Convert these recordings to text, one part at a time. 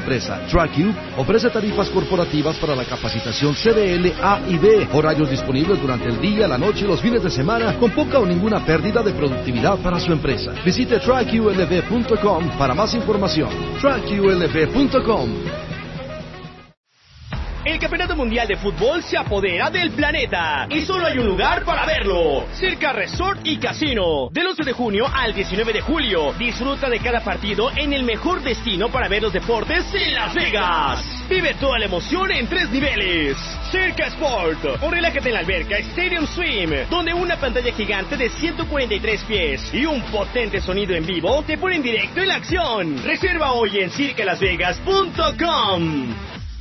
empresa. TrackU ofrece tarifas corporativas para la capacitación CDL A y B, horarios disponibles durante el día, la noche y los fines de semana, con poca o ninguna pérdida de productividad para su empresa. Visite TrackULV.com para más información. TrackULV.com. El Campeonato Mundial de Fútbol se apodera del planeta y solo hay un lugar para verlo: Circa Resort y Casino. Del 11 de junio al 19 de julio, disfruta de cada partido en el mejor destino para ver los deportes en Las Vegas. Vive toda la emoción en 3 niveles. Circa Sport, o relájate en la alberca Stadium Swim, donde una pantalla gigante de 143 pies y un potente sonido en vivo te ponen directo en la acción. Reserva hoy en circalasvegas.com.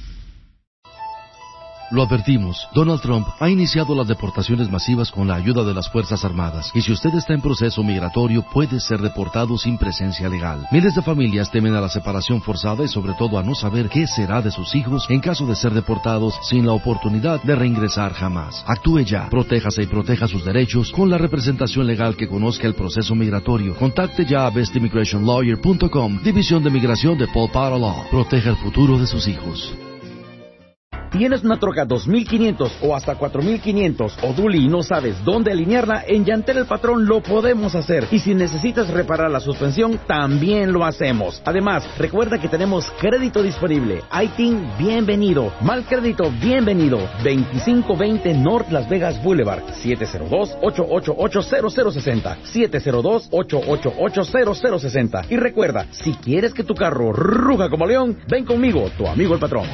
Lo advertimos, Donald Trump ha iniciado las deportaciones masivas con la ayuda de las Fuerzas Armadas, y si usted está en proceso migratorio puede ser deportado sin presencia legal. Miles de familias temen a la separación forzada y sobre todo a no saber qué será de sus hijos en caso de ser deportados sin la oportunidad de reingresar jamás. Actúe ya, protéjase y proteja sus derechos con la representación legal que conozca el proceso migratorio. Contacte ya a bestimmigrationlawyer.com, División de Migración de Paul Potter Law. Proteja el futuro de sus hijos. ¿Tienes una troca 2500 o hasta 4500 o dually y no sabes dónde alinearla? En Yantel El Patrón lo podemos hacer. Y si necesitas reparar la suspensión, también lo hacemos. Además, recuerda que tenemos crédito disponible. ITIN, bienvenido. Mal crédito, bienvenido. 2520 North Las Vegas Boulevard. 702-888-0060. 702-888-0060. Y recuerda, si quieres que tu carro ruja como león, ven conmigo, tu amigo El Patrón.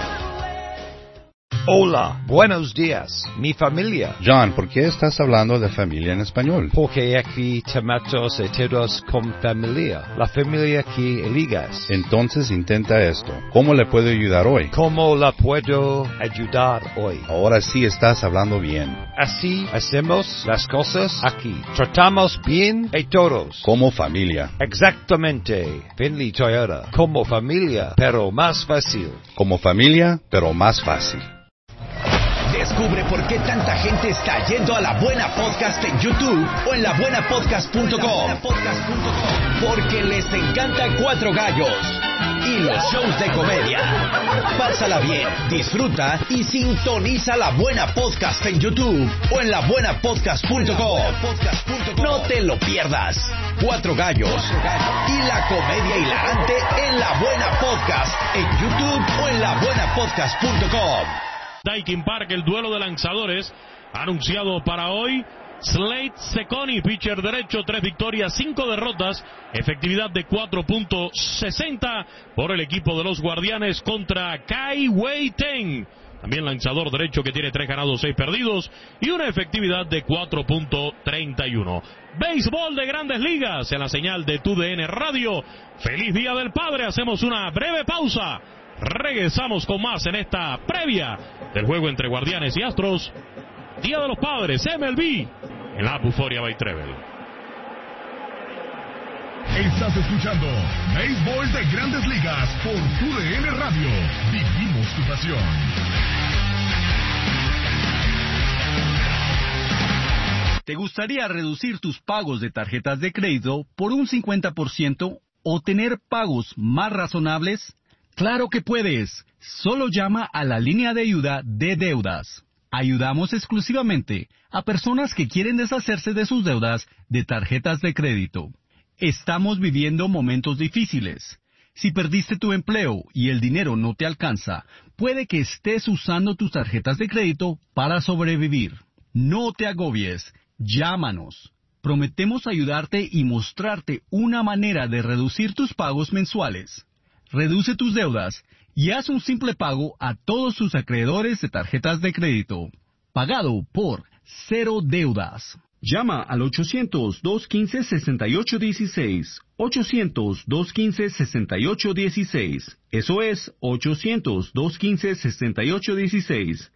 Hola, buenos días, mi familia. John, ¿por qué estás hablando de familia en español? Porque aquí tomamos todos con familia. La familia que eligas. Entonces intenta esto. ¿Cómo le puedo ayudar hoy? ¿Cómo la puedo ayudar hoy? Ahora sí estás hablando bien. Así hacemos las cosas aquí. Tratamos bien a todos. Como familia. Exactamente. Finley Toyota. Como familia, pero más fácil. Como familia, pero más fácil. Descubre por qué tanta gente está yendo a La Buena Podcast en YouTube o en labuenapodcast.com. Porque les encanta Cuatro Gallos y los shows de comedia. Pásala bien, disfruta y sintoniza La Buena Podcast en YouTube o en labuenapodcast.com. No te lo pierdas. Cuatro Gallos y la comedia hilarante en La Buena Podcast en YouTube o en labuenapodcast.com. Daikin Park, el duelo de lanzadores anunciado para hoy. Slade Cecconi, pitcher derecho, 3 victorias, 5 derrotas, efectividad de 4.60 por el equipo de los Guardianes contra Kai Wei Teng. También lanzador derecho que tiene 3 ganados, 6 perdidos y una efectividad de 4.31. Béisbol de Grandes Ligas en la señal de TUDN Radio. Feliz Día del Padre. Hacemos una breve pausa. Regresamos con más en esta previa del juego entre Guardianes y Astros. Día de los Padres, MLB, en la Buforia by Trevel. Estás escuchando Béisbol de Grandes Ligas por TUDN Radio. Vivimos tu pasión. ¿Te gustaría reducir tus pagos de tarjetas de crédito por un 50% o tener pagos más razonables? ¡Claro que puedes! Solo llama a la línea de ayuda de deudas. Ayudamos exclusivamente a personas que quieren deshacerse de sus deudas de tarjetas de crédito. Estamos viviendo momentos difíciles. Si perdiste tu empleo y el dinero no te alcanza, puede que estés usando tus tarjetas de crédito para sobrevivir. No te agobies. Llámanos. Prometemos ayudarte y mostrarte una manera de reducir tus pagos mensuales. Reduce tus deudas y haz un simple pago a todos tus acreedores de tarjetas de crédito. Pagado por Cero Deudas. Llama al 800-215-6816. 800-215-6816. Eso es 800-215-6816.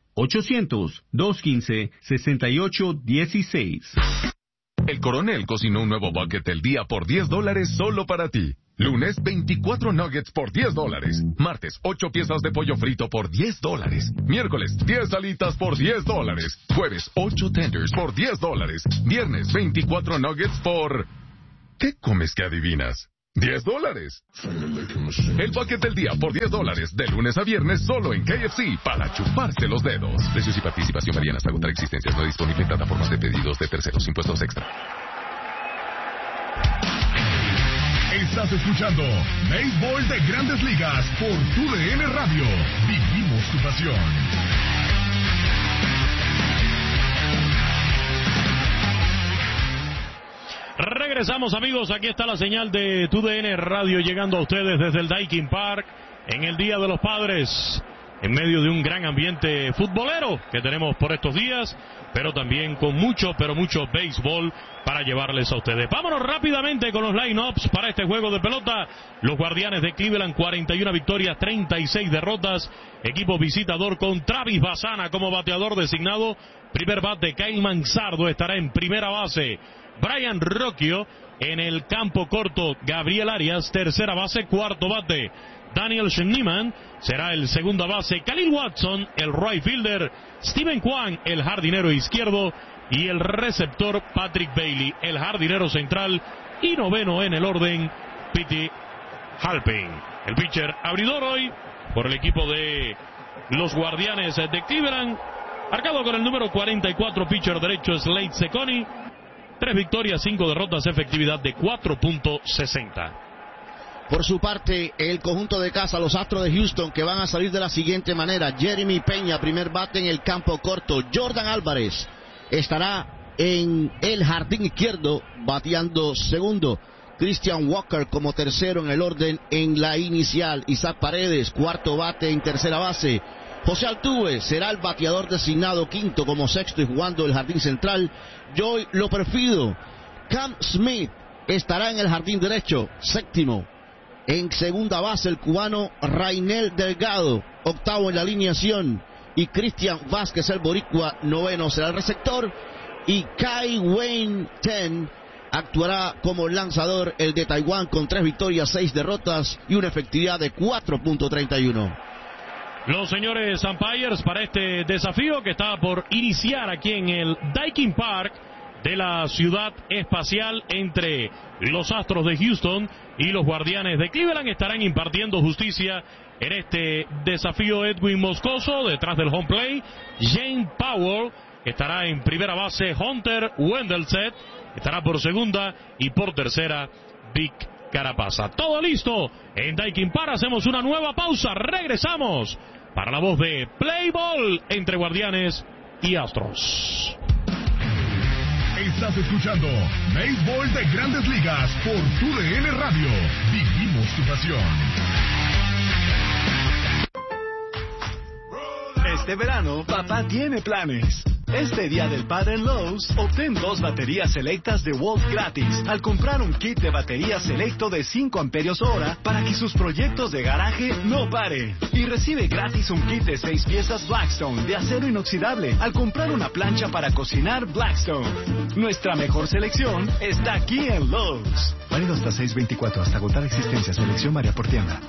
800-215-6816. El Coronel cocinó un nuevo bucket del día por $10 solo para ti. Lunes, 24 nuggets por $10. Martes, 8 piezas de pollo frito por $10. Miércoles, 10 alitas por $10. Jueves, 8 tenders por $10. Viernes, 24 nuggets por... ¿Qué comes que adivinas? $10. El bucket del día por $10, de lunes a viernes solo en KFC, para chuparse los dedos. Precios y participación varían hasta agotar existencias. No disponible en plataformas de pedidos de terceros. Impuestos extra. Estás escuchando Béisbol de Grandes Ligas por TUDN Radio. Vivimos tu pasión. Regresamos, amigos, aquí está la señal de TUDN Radio llegando a ustedes desde el Daikin Park en el Día de los Padres, en medio de un gran ambiente futbolero que tenemos por estos días, pero también con mucho, pero mucho béisbol para llevarles a ustedes. Vámonos rápidamente con los line-ups para este juego de pelota. Los Guardianes de Cleveland, 41 victorias, 36 derrotas. Equipo visitador con Travis Bassana como bateador designado. Primer bate, Kyle Manzardo estará en primera base. Brian Rocchio en el campo corto. Gabriel Arias, tercera base. Cuarto bate, Daniel Schneemann será el segunda base. Khalil Watson, el right fielder. Steven Kwan, el jardinero izquierdo. Y el receptor Patrick Bailey, el jardinero central. Y noveno en el orden, Pete Halpin. El pitcher abridor hoy por el equipo de los Guardianes de Cleveland, marcado con el número 44, pitcher derecho Slade Cecconi. 3 victorias, 5 derrotas, efectividad de 4.60. Por su parte, el conjunto de casa, los Astros de Houston, que van a salir de la siguiente manera. Jeremy Peña, primer bate en el campo corto. Jordan Álvarez estará en el jardín izquierdo, bateando segundo. Christian Walker como tercero en el orden en la inicial. Isaac Paredes, cuarto bate en tercera base. José Altuve será el bateador designado quinto como sexto y jugando el jardín central. Joey Loperfido. Cam Smith estará en el jardín derecho, séptimo. En segunda base el cubano Rainel Delgado, octavo en la alineación. Y Cristian Vázquez, el boricua, noveno, será el receptor. Y Kai Wayne Ten actuará como lanzador, el de Taiwán, con 3 victorias, 6 derrotas y una efectividad de 4.31. Los señores umpires para este desafío que está por iniciar aquí en el Daikin Park de la ciudad espacial entre los Astros de Houston y los Guardianes de Cleveland, estarán impartiendo justicia en este desafío. Edwin Moscoso detrás del home plate. Jane Powell estará en primera base. Hunter Wendelset estará por segunda y por tercera Vic Carapasa. Todo listo en Daikin Park. Hacemos una nueva pausa. Regresamos para la voz de Play Ball entre Guardianes y Astros. Estás escuchando Béisbol de Grandes Ligas por TUDN Radio. Vivimos tu pasión. Este verano, papá tiene planes. Este Día del Padre en Lowe's, obtén 2 baterías selectas de Wolf gratis al comprar un kit de batería selecto de 5 amperios hora para que sus proyectos de garaje no paren. Y recibe gratis un kit de 6 piezas Blackstone de acero inoxidable al comprar una plancha para cocinar Blackstone. Nuestra mejor selección está aquí en Lowe's. Válido hasta 6/24, hasta agotar existencia. Selección varía por tienda.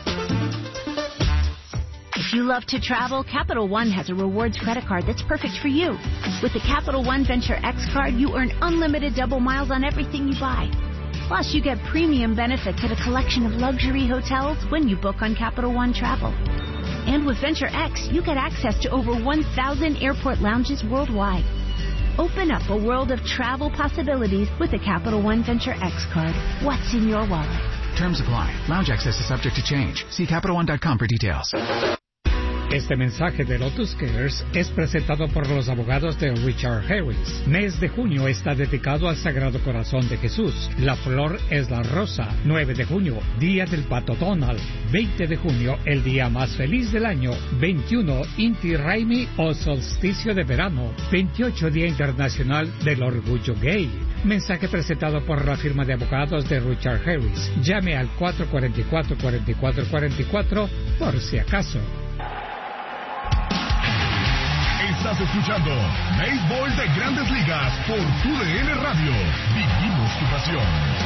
If you love to travel, Capital One has a rewards credit card that's perfect for you. With the Capital One Venture X card, you earn unlimited double miles on everything you buy. Plus, you get premium benefits at a collection of luxury hotels when you book on Capital One Travel. And with Venture X, you get access to over 1,000 airport lounges worldwide. Open up a world of travel possibilities with the Capital One Venture X card. What's in your wallet? Terms apply. Lounge access is subject to change. See CapitalOne.com for details. Este mensaje de Lotus Cares es presentado por los abogados de Richard Harris. Mes de junio está dedicado al Sagrado Corazón de Jesús. La flor es la rosa. 9 de junio, Día del Pato Donald. 20 de junio, el día más feliz del año. 21, Inti Raymi o solsticio de verano. 28, Día Internacional del Orgullo Gay. Mensaje presentado por la firma de abogados de Richard Harris. Llame al 444-4444 por si acaso. Estás escuchando Béisbol de Grandes Ligas por TUDN Radio. Vivimos tu pasión.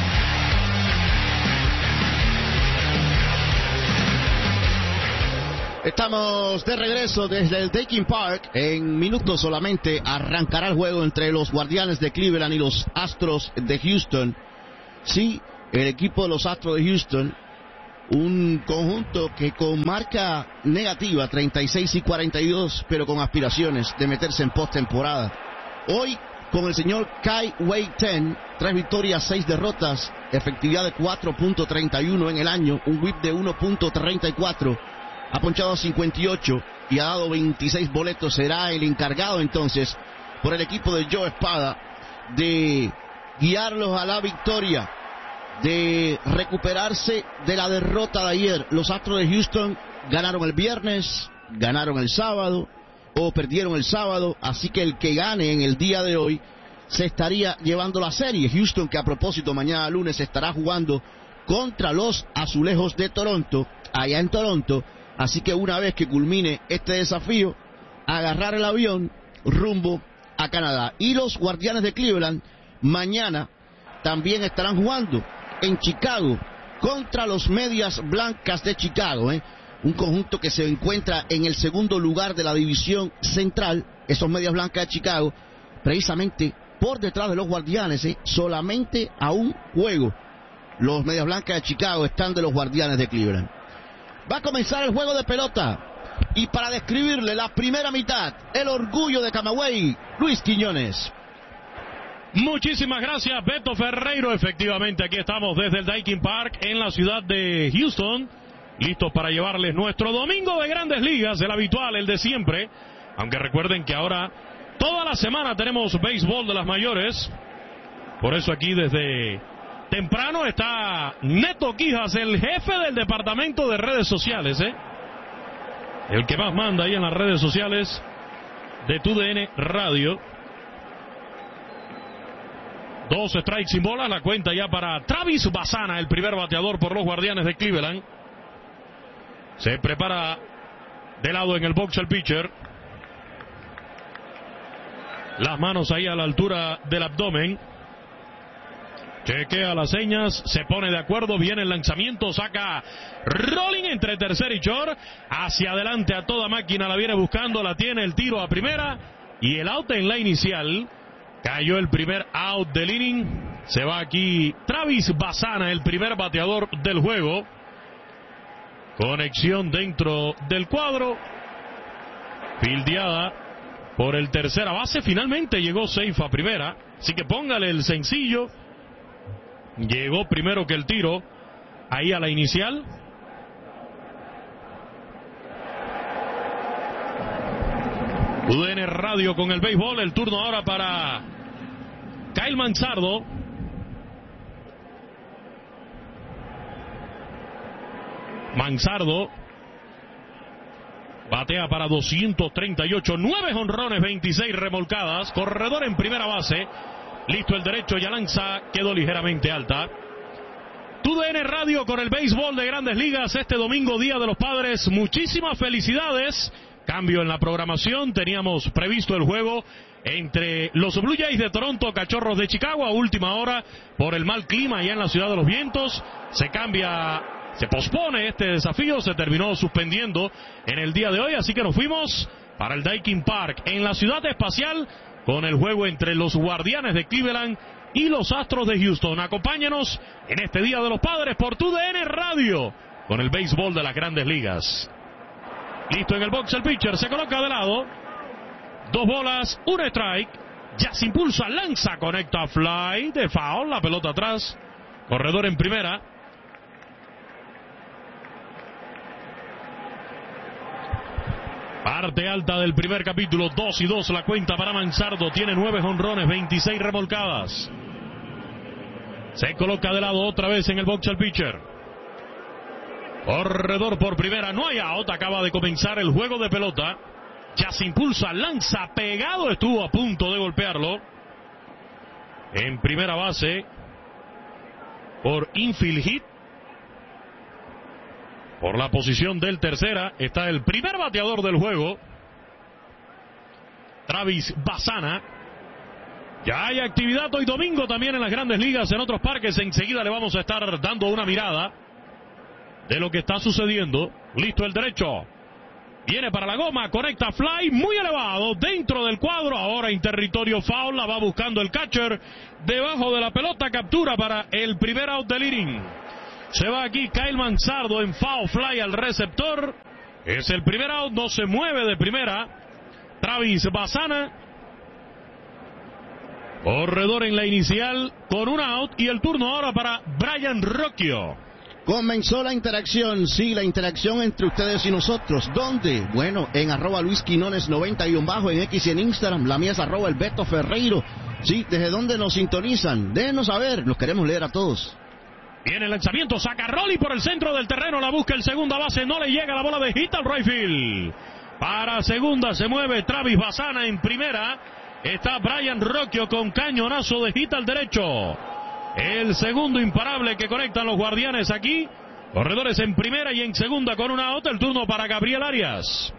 Estamos de regreso desde el Daikin Park. En minutos solamente arrancará el juego entre los Guardianes de Cleveland y los Astros de Houston. Sí, el equipo de los Astros de Houston, un conjunto que con marca negativa, 36-42, pero con aspiraciones de meterse en postemporada. Hoy, con el señor Kai Wei-Ten, 3 victorias, 6 derrotas, efectividad de 4.31 en el año, un whip de 1.34, ha ponchado a 58 y ha dado 26 boletos. Será el encargado entonces por el equipo de Joe Espada de guiarlos a la victoria, de recuperarse de la derrota de ayer. Los Astros de Houston ganaron el viernes, ganaron el sábado o perdieron el sábado, así que el que gane en el día de hoy se estaría llevando la serie. Houston, que a propósito mañana lunes estará jugando contra los Azulejos de Toronto, allá en Toronto, así que una vez que culmine este desafío, agarrar el avión rumbo a Canadá. Y los Guardianes de Cleveland mañana también estarán jugando en Chicago contra los Medias Blancas de Chicago, un conjunto que se encuentra en el segundo lugar de la división central. Esos Medias Blancas de Chicago, precisamente por detrás de los Guardianes, solamente a un juego. Los Medias Blancas de Chicago están de los Guardianes de Cleveland. Va a comenzar el juego de pelota, y para describirle la primera mitad, el orgullo de Camagüey, Luis Quiñones. Muchísimas gracias, Beto Ferreiro. Efectivamente, aquí estamos desde el Daikin Park en la ciudad de Houston, listos para llevarles nuestro domingo de Grandes Ligas, el habitual, el de siempre. Aunque recuerden que ahora toda la semana tenemos béisbol de las mayores. Por eso aquí desde temprano está Neto Quijas, el jefe del departamento de redes sociales, el que más manda ahí en las redes sociales de TUDN Radio. 2 strikes sin bolas, la cuenta ya para Travis Bassana, el primer bateador por los Guardianes de Cleveland. Se prepara de lado en el box el pitcher. Las manos ahí a la altura del abdomen. Chequea las señas, se pone de acuerdo, viene el lanzamiento, saca rolling entre tercer y short, hacia adelante a toda máquina, la viene buscando, la tiene, el tiro a primera y el out en la inicial. Cayó el primer out del inning. Se va aquí Travis Bassana, el primer bateador del juego. Conexión dentro del cuadro. Fildeada por el tercera base. Finalmente llegó safe a primera. Así que póngale el sencillo. Llegó primero que el tiro. Ahí a la inicial. TUDN Radio con el béisbol. El turno ahora para Kyle Manzardo. Manzardo batea para 238, 9 jonrones, 26 remolcadas, corredor en primera base, listo el derecho, ya lanza, quedó ligeramente alta. TUDN Radio con el béisbol de Grandes Ligas este domingo, Día de los Padres. Muchísimas felicidades. Cambio en la programación, teníamos previsto el juego entre los Blue Jays de Toronto, Cachorros de Chicago, a última hora por el mal clima allá en la Ciudad de los Vientos. Se pospone este desafío, se terminó suspendiendo en el día de hoy, así que nos fuimos para el Daikin Park en la Ciudad Espacial con el juego entre los Guardianes de Cleveland y los Astros de Houston. Acompáñenos en este Día de los Padres por TUDN Radio con el béisbol de las Grandes Ligas. Listo en el box el pitcher, se coloca de lado, 2 bolas, 1 strike, ya se impulsa, lanza, conecta fly de foul, la pelota atrás, corredor en primera. Parte alta del primer capítulo, 2-2 la cuenta para Manzardo, tiene 9 jonrones, 26 remolcadas. Se coloca de lado otra vez en el box el pitcher. Corredor por primera, no hay out, acaba de comenzar el juego de pelota. Ya se impulsa, lanza, pegado, estuvo a punto de golpearlo. En primera base, por infield hit. Por la posición del tercera está el primer bateador del juego, Travis Bassana. Ya hay actividad hoy domingo también en las Grandes Ligas, en otros parques. Enseguida le vamos a estar dando una mirada de lo que está sucediendo. Listo el derecho. Viene para la goma, conecta fly, muy elevado, dentro del cuadro, ahora en territorio foul, la va buscando el catcher, debajo de la pelota, captura para el primer out del inning. Se va aquí Kyle Manzardo en foul fly al receptor, es el primer out, no se mueve de primera, Travis Bassana, corredor en la inicial, con un out, y el turno ahora para Brian Rocchio. Comenzó la interacción, sí, la interacción entre ustedes y nosotros. ¿Dónde? Bueno, en @LuisQuinones90_ en X y en Instagram. La mía es @ElBetoFerreiro. Sí, ¿desde dónde nos sintonizan? Déjenos saber, los queremos leer a todos. Viene el lanzamiento, saca Rolly por el centro del terreno, la busca el segunda base, no le llega la bola de hit al right field. Para segunda se mueve Travis Bassana, en primera está Brian Rocchio con cañonazo de hit al derecho. El segundo imparable que conectan los Guardianes aquí. Corredores en primera y en segunda con una out. El turno para Gabriel Arias.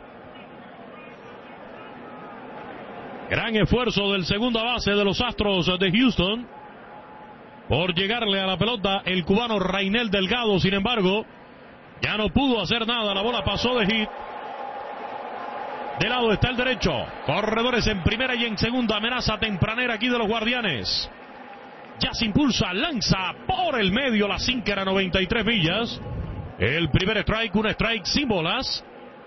Gran esfuerzo del segunda base de los Astros de Houston por llegarle a la pelota el cubano Rainel Delgado. Sin embargo, ya no pudo hacer nada. La bola pasó de hit. De lado está el derecho. Corredores en primera y en segunda. Amenaza tempranera aquí de los Guardianes. Ya se impulsa, lanza por el medio la sinker a 93 millas. El primer strike, un strike sin bolas.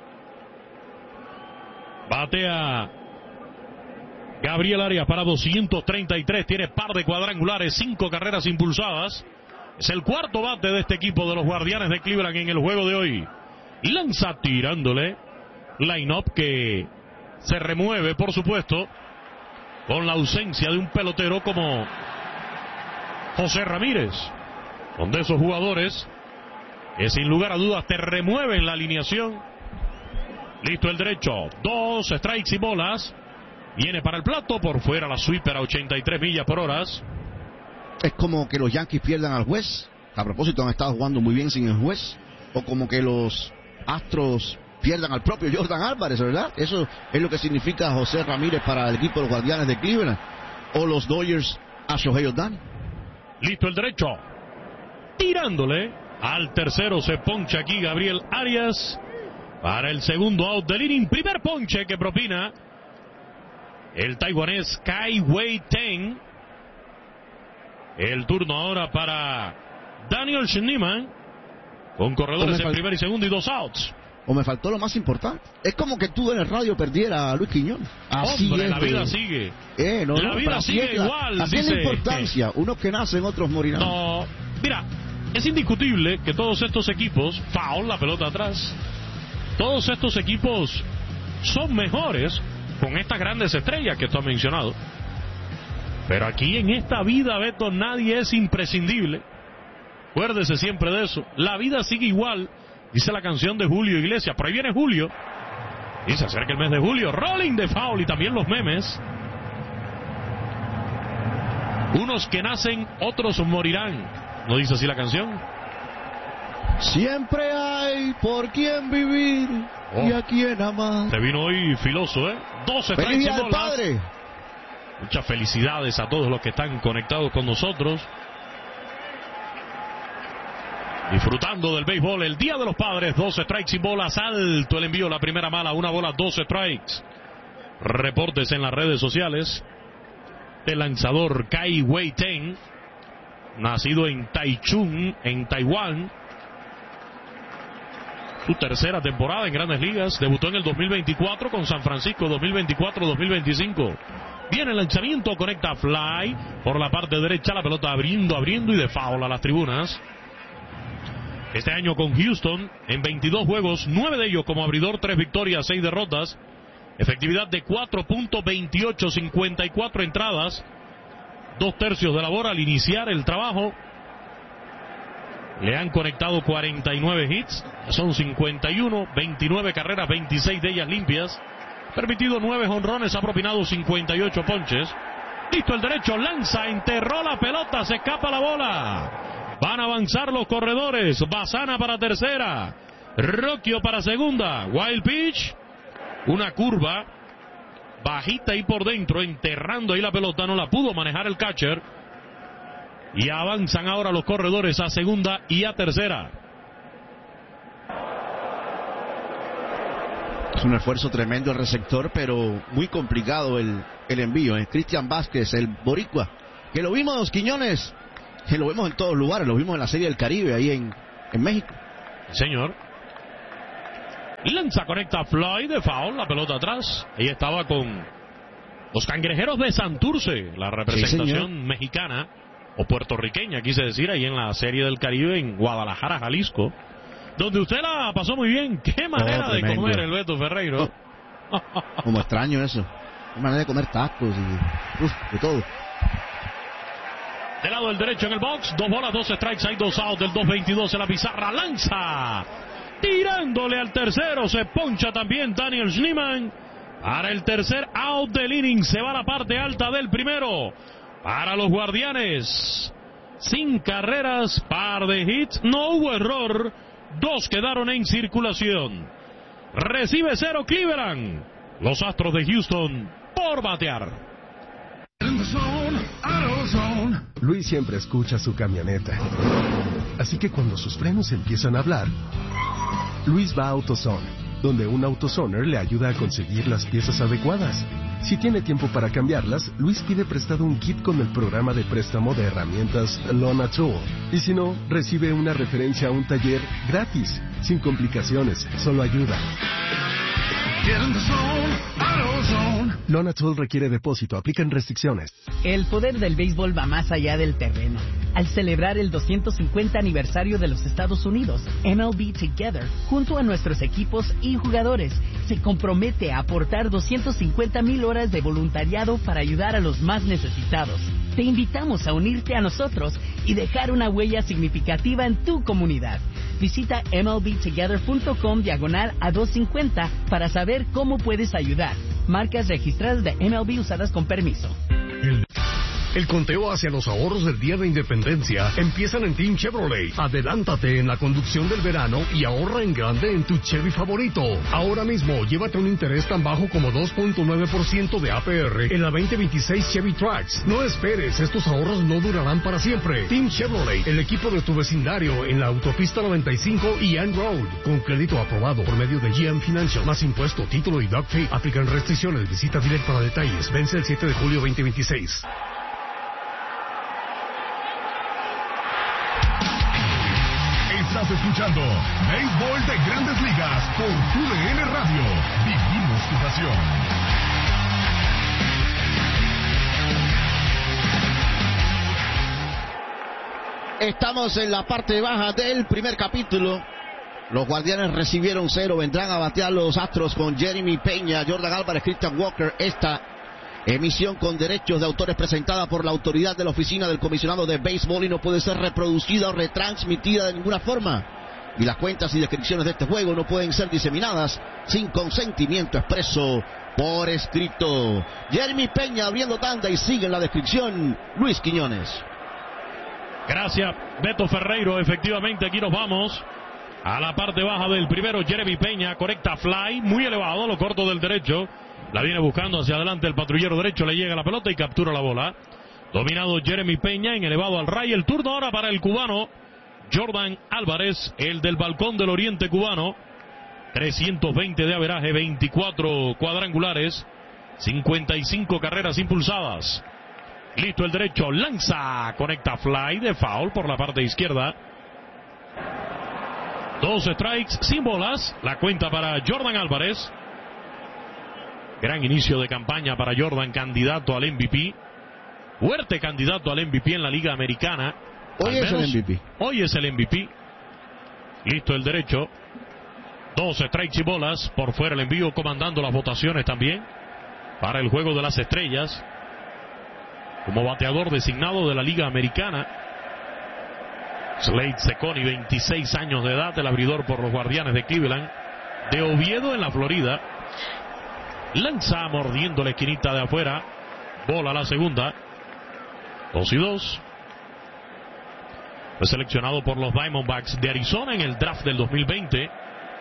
Batea Gabriel Arias para 233. Tiene par de cuadrangulares, 5 carreras impulsadas. Es el cuarto bate de este equipo de los Guardianes de Cleveland en el juego de hoy. Lanza tirándole. Line-up que se remueve, por supuesto, con la ausencia de un pelotero como José Ramírez, son de esos jugadores que sin lugar a dudas te remueven la alineación. Listo el derecho, 2 strikes y bolas. Viene para el plato, por fuera la sweeper a 83 millas por hora. Es como que los Yankees pierdan al juez. A propósito, han estado jugando muy bien sin el juez. O como que los Astros pierdan al propio Jordan Álvarez, ¿verdad? Eso es lo que significa José Ramírez para el equipo de los Guardianes de Cleveland. O los Dodgers a Shohei Ohtani. Listo el derecho, tirándole al tercero, se poncha aquí Gabriel Arias para el segundo out del inning. Primer ponche que propina el taiwanés Kai Wei Teng. El turno ahora para Daniel Schneemann con corredores en primer y segundo y 2 outs. O me faltó lo más importante. Es como que tú en el radio perdiera a Luis Quiñones. Así hombre, es, la vida sigue. La vida sigue igual. Así es la importancia. Unos que nacen, otros morirán. No, mira, es indiscutible que todos estos equipos, foul, la pelota atrás, todos estos equipos son mejores con estas grandes estrellas que tú has mencionado. Pero aquí en esta vida, Beto, nadie es imprescindible. Acuérdese siempre de eso. La vida sigue igual. Dice la canción de Julio Iglesias. Por ahí viene Julio. Y se acerca el mes de julio. Rolling de foul y también los memes. Unos que nacen, otros morirán. ¿No dice así la canción? Siempre hay por quien vivir y a quien amar. Se vino hoy filoso, ¿eh? 12 ¡Feliz Día del del Padre! Muchas felicidades a todos los que están conectados con nosotros. Disfrutando del béisbol, el Día de los Padres, 12 strikes y bolas, alto el envío, la primera mala, 1 bola, 12 strikes. Reportes en las redes sociales. El lanzador Kai Wei Teng, nacido en Taichung, en Taiwán. Su tercera temporada en Grandes Ligas, debutó en el 2024 con San Francisco, 2024-2025. Viene el lanzamiento, conecta fly por la parte derecha, la pelota abriendo y de foul a las tribunas. Este año con Houston, en 22 juegos, 9 de ellos como abridor, 3 victorias, 6 derrotas. Efectividad de 4.28, 54 entradas, 2/3 de labor al iniciar el trabajo. Le han conectado 49 hits, son 51, 29 carreras, 26 de ellas limpias. Permitido 9 jonrones, ha propinado 58 ponches. Listo el derecho, lanza, enterró la pelota, se escapa la bola. Van a avanzar los corredores. Bassana para tercera. Rocchio para segunda. Wild pitch. Una curva bajita ahí por dentro, enterrando ahí la pelota. No la pudo manejar el catcher. Y avanzan ahora los corredores a segunda y a tercera. Es un esfuerzo tremendo el receptor, pero muy complicado el envío. Cristian Vázquez, el boricua, que lo vimos, Quiñones, que lo vemos en todos lugares, lo vimos en la Serie del Caribe, ahí en México. Señor. Lanza, conecta Floyd de foul, la pelota atrás. Ahí estaba con los Cangrejeros de Santurce, la representación mexicana o puertorriqueña, quise decir, ahí en la Serie del Caribe en Guadalajara, Jalisco, donde usted la pasó muy bien. Qué manera de comer el Beto Ferreiro. Como extraño eso. Qué manera de comer tacos y de todo. Del lado del derecho en el box, 2 bolas, 2 strikes, hay 2 outs del 2-22 en la pizarra. Lanza, tirándole al tercero, se poncha también Daniel Schneemann. Para el tercer out del inning, se va a la parte alta del primero. Para los Guardianes, sin carreras, par de hits, no hubo error, 2 quedaron en circulación. Recibe 0 Cleveland, los Astros de Houston por batear. Luis siempre escucha su camioneta, así que cuando sus frenos empiezan a hablar, Luis va a AutoZone, donde un AutoZoner le ayuda a conseguir las piezas adecuadas. Si tiene tiempo para cambiarlas, Luis pide prestado un kit con el programa de préstamo de herramientas Lona Tool. Y si no, recibe una referencia a un taller gratis, sin complicaciones, solo ayuda. Lona Tool requiere depósito, aplican restricciones. El poder del béisbol va más allá del terreno. Al celebrar el 250 aniversario de los Estados Unidos, MLB Together, junto a nuestros equipos y jugadores, se compromete a aportar 250,000 horas de voluntariado para ayudar a los más necesitados. Te invitamos a unirte a nosotros y dejar una huella significativa en tu comunidad. Visita MLBtogether.com/a250 para saber cómo puedes ayudar. Marcas registradas de MLB usadas con permiso. El conteo hacia los ahorros del Día de Independencia empiezan en Team Chevrolet. Adelántate en la conducción del verano y ahorra en grande en tu Chevy favorito. Ahora mismo, llévate un interés tan bajo como 2.9% de APR en la 2026 Chevy Trax. No esperes, estos ahorros no durarán para siempre. Team Chevrolet, el equipo de tu vecindario en la autopista 95 y Ann Road. Con crédito aprobado por medio de GM Financial. Más impuesto, título y doc fee. Aplican restricciones. Visita Direct para detalles. Vence el 7 de julio 2026. Estás escuchando Béisbol de Grandes Ligas por TUDN Radio. Vivimos tu pasión. Estamos en la parte baja del primer capítulo. Los Guardianes recibieron 0. Vendrán a batear los Astros con Jeremy Peña, Jordan Álvarez, Christian Walker. Esta emisión con derechos de autor es presentada por la autoridad de la Oficina del Comisionado de Béisbol y no puede ser reproducida o retransmitida de ninguna forma. Y las cuentas y descripciones de este juego no pueden ser diseminadas sin consentimiento expreso por escrito. Jeremy Peña abriendo tanda y sigue en la descripción Luis Quiñones. Gracias, Beto Ferreiro. Efectivamente, aquí nos vamos a la parte baja del primero. Jeremy Peña conecta fly, muy elevado, lo corto del derecho. La viene buscando hacia adelante el patrullero derecho, le llega la pelota y captura la bola. Dominado Jeremy Peña en elevado al ray. El turno ahora para el cubano Jordan Álvarez, el del balcón del oriente cubano. 320 de averaje, 24 cuadrangulares, 55 carreras impulsadas. Listo el derecho, lanza, conecta fly de foul por la parte izquierda. 2 strikes sin bolas, la cuenta para Jordan Álvarez. Gran inicio de campaña para Jordan, candidato al MVP. Fuerte candidato al MVP en la Liga Americana. Hoy es el MVP. Hoy es el MVP. Listo el derecho. 2 strikes y bolas. Por fuera el envío, comandando las votaciones también para el Juego de las Estrellas. Como bateador designado de la Liga Americana. Slade Cecconi, 26 años de edad, el abridor por los Guardianes de Cleveland. De Oviedo en la Florida. Lanza mordiendo la esquinita de afuera. Bola a la segunda. 2-2. Fue seleccionado por los Diamondbacks de Arizona en el draft del 2020.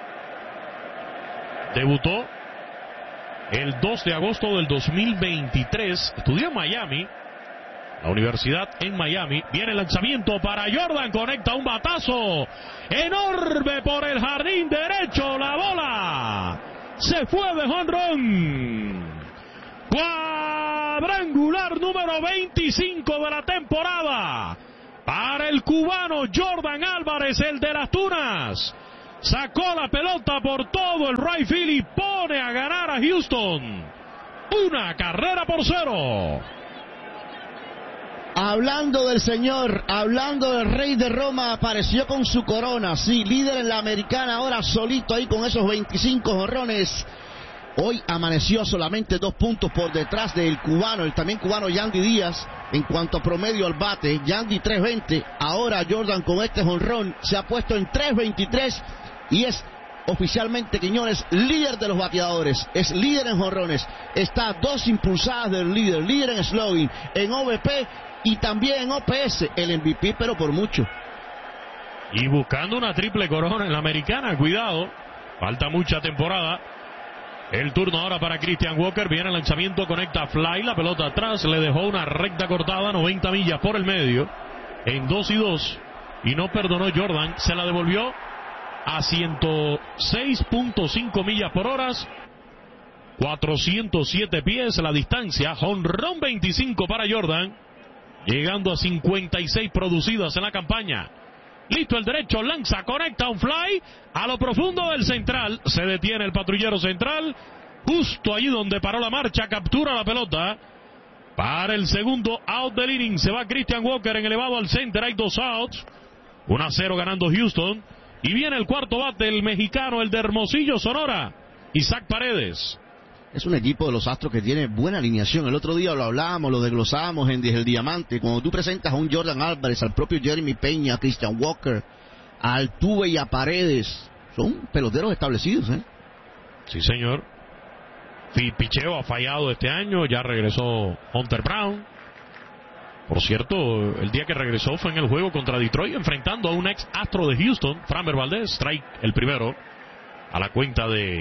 Debutó el 2 de agosto del 2023. Estudió en Miami. La universidad en Miami. Viene el lanzamiento para Jordan. Conecta un batazo enorme por el jardín derecho. La bola se fue de jonrón. Cuadrangular número 25 de la temporada para el cubano Jordan Álvarez, el de las Tunas. Sacó la pelota por todo el right field y pone a ganar a Houston 1-0. Hablando del señor, hablando del rey de Roma, apareció con su corona, sí, líder en la americana, ahora solito ahí con esos 25 jonrones. Hoy amaneció solamente 2 puntos por detrás del cubano, el también cubano Yandy Díaz, en cuanto a promedio al bate. Yandy 3.20, ahora Jordan con este jonrón se ha puesto en 3.23 y es oficialmente, Quiñones, líder de los bateadores, es líder en jonrones, está a 2 impulsadas del líder en slugging, en OVP y también en OPS, el MVP, pero por mucho. Y buscando una triple corona en la americana, cuidado, falta mucha temporada. El turno ahora para Christian Walker, viene el lanzamiento, conecta fly, la pelota atrás, le dejó una recta cortada, 90 millas por el medio, en 2-2, y no perdonó Jordan, se la devolvió a 106.5 millas por hora, 407 pies la distancia, jonrón 25 para Jordan, llegando a 56 producidas en la campaña. Listo el derecho, lanza, conecta un fly a lo profundo del central, se detiene el patrullero central, justo allí donde paró la marcha, captura la pelota. Para el segundo out del inning se va Christian Walker en elevado al center, hay 2 outs, 1-0 ganando Houston. Y viene el cuarto bate, el mexicano, el de Hermosillo, Sonora, Isaac Paredes. Es un equipo de los Astros que tiene buena alineación. El otro día lo hablábamos, lo desglosábamos en el Diamante. Cuando tú presentas a un Jordan Álvarez, al propio Jeremy Peña, a Christian Walker, a Altuve y a Paredes, son peloteros establecidos, ¿eh? Sí, señor. Picheo ha fallado este año, ya regresó Hunter Brown. Por cierto, el día que regresó fue en el juego contra Detroit, enfrentando a un ex astro de Houston, Framber Valdez. Strike el primero a la cuenta de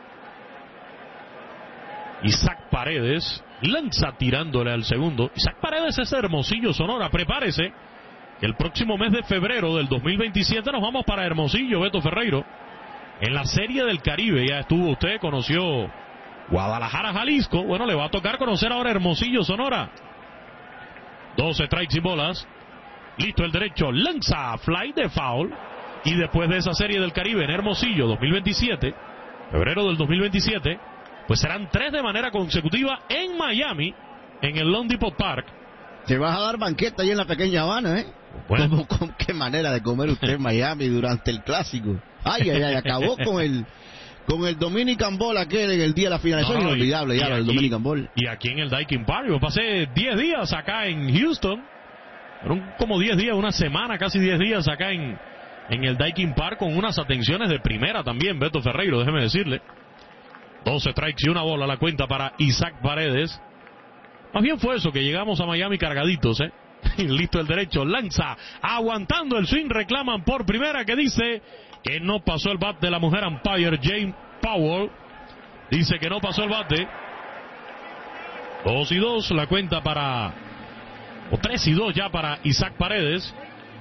Isaac Paredes. Lanza tirándole al segundo. Isaac Paredes es Hermosillo, Sonora. Prepárese que el próximo mes de febrero del 2027 nos vamos para Hermosillo, Beto Ferreiro. En la Serie del Caribe ya estuvo usted, conoció Guadalajara, Jalisco. Bueno, le va a tocar conocer ahora Hermosillo, Sonora. 2 strikes y bolas. Listo el derecho, lanza fly de foul. Y después de esa Serie del Caribe en Hermosillo 2027, febrero del 2027, pues serán 3 de manera consecutiva en Miami, en el Lone Depot Park. Te vas a dar banqueta ahí en la pequeña Habana, ¿eh? Bueno. ¿Qué manera de comer usted en Miami durante el clásico? Ay, acabó con el Dominican Ball aquel en el día de la final. Eso es inolvidable ya, el Dominican Ball. Y aquí en el Daikin Park, yo pasé 10 días acá en Houston. Fueron como 10 días, una semana, casi 10 días acá en el Daikin Park, con unas atenciones de primera también, Beto Ferreiro, déjeme decirle. 2 strikes y una bola a la cuenta para Isaac Paredes. Más bien fue eso, que llegamos a Miami cargaditos, ¿eh? Listo el derecho, lanza, aguantando el swing, reclaman por primera, que dice que no pasó el bat de la mujer umpire Jane Powell. Dice que no pasó el bate. 2-2 la cuenta para, o 3-2 ya para Isaac Paredes.